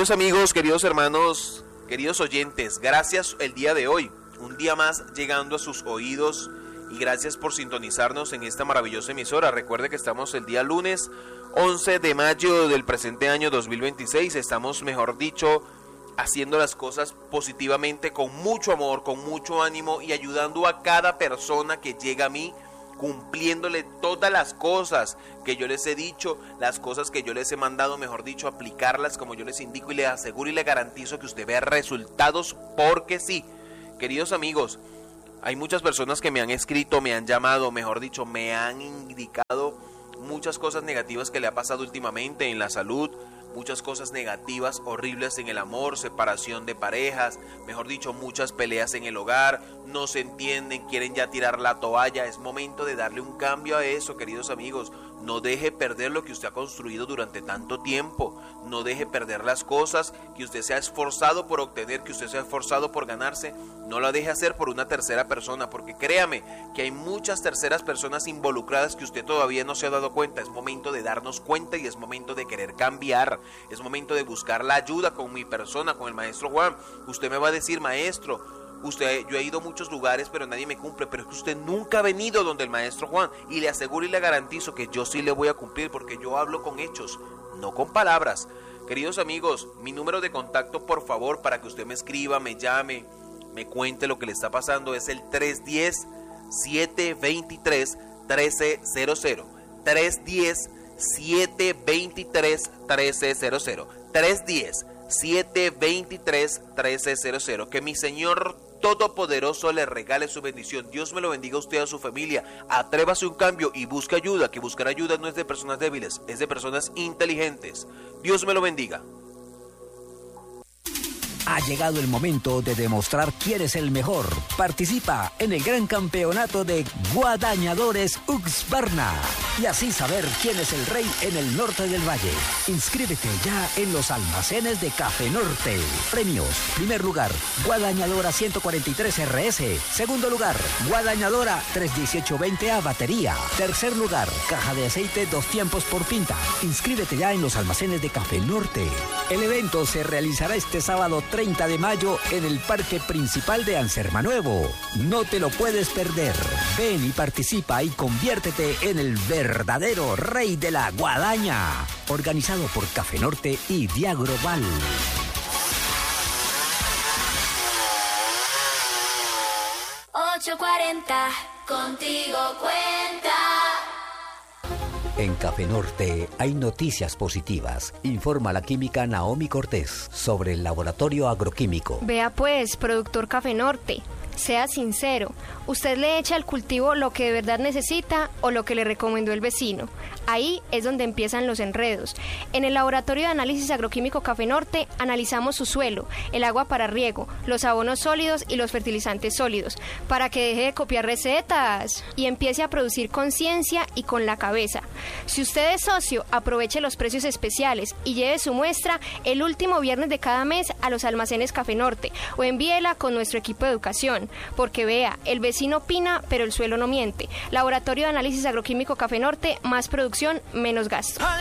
Queridos amigos, queridos hermanos, queridos oyentes, gracias el día de hoy, un día más llegando a sus oídos y gracias por sintonizarnos en esta maravillosa emisora. Recuerde que estamos el día lunes 11 de mayo del presente año 2026, estamos, mejor dicho, haciendo las cosas positivamente, con mucho amor, con mucho ánimo y ayudando a cada persona que llega a mí, cumpliéndole todas las cosas que yo les he dicho, las cosas que yo les he mandado, mejor dicho, aplicarlas como yo les indico y les aseguro y les garantizo que usted vea resultados, porque sí. Queridos amigos, hay muchas personas que me han escrito, me han llamado, mejor dicho, me han indicado muchas cosas negativas que le ha pasado últimamente en la salud, muchas cosas negativas, horribles en el amor, separación de parejas, mejor dicho, muchas peleas en el hogar, no se entienden, quieren ya tirar la toalla. Es momento de darle un cambio a eso, queridos amigos. No deje perder lo que usted ha construido durante tanto tiempo, no deje perder las cosas que usted se ha esforzado por obtener, que usted se ha esforzado por ganarse, no la deje hacer por una tercera persona, porque créame que hay muchas terceras personas involucradas que usted todavía no se ha dado cuenta. Es momento de darnos cuenta y es momento de querer cambiar, es momento de buscar la ayuda con mi persona, con el maestro Juan. Usted me va a decir: maestro, yo he ido a muchos lugares pero nadie me cumple, pero es que usted nunca ha venido donde el maestro Juan, y le aseguro y le garantizo que yo sí le voy a cumplir, porque yo hablo con hechos, no con palabras. Queridos amigos, mi número de contacto, por favor, para que usted me escriba, me llame, me cuente lo que le está pasando, es el 310-723-1300, 310-723-1300, 310-723-1300. Que mi Señor Todopoderoso le regale su bendición. Dios me lo bendiga a usted y a su familia. Atrévase a un cambio y busque ayuda, que buscar ayuda no es de personas débiles, es de personas inteligentes. Dios me lo bendiga. Ha llegado el momento de demostrar quién es el mejor. Participa en el gran campeonato de Guadañadores Uxbarna y así saber quién es el rey en el norte del valle. Inscríbete ya en los almacenes de Café Norte. Premios: primer lugar, Guadañadora 143 RS. Segundo lugar, Guadañadora 31820A batería. Tercer lugar, caja de aceite 2 tiempos por pinta. Inscríbete ya en los almacenes de Café Norte. El evento se realizará este sábado 30 de mayo en el Parque Principal de Ansermanuevo. No te lo puedes perder. Ven y participa y conviértete en el verdadero rey de la guadaña. Organizado por Café Norte y Diagroval. ...840, contigo cuenta. En Café Norte hay noticias positivas. Informa la química Naomi Cortés sobre el laboratorio agroquímico. Vea pues, productor Café Norte, sea sincero. ¿Usted le echa al cultivo lo que de verdad necesita o lo que le recomendó el vecino? Ahí es donde empiezan los enredos. En el laboratorio de análisis agroquímico Café Norte analizamos su suelo, el agua para riego, los abonos sólidos y los fertilizantes sólidos, para que deje de copiar recetas y empiece a producir conciencia y con la cabeza. Si usted es socio, aproveche los precios especiales y lleve su muestra el último viernes de cada mes a los almacenes Café Norte o envíela con nuestro equipo de educación, porque vea, el vecino opina, pero el suelo no miente. Laboratorio de análisis agroquímico Café Norte, más producción, menos gasto.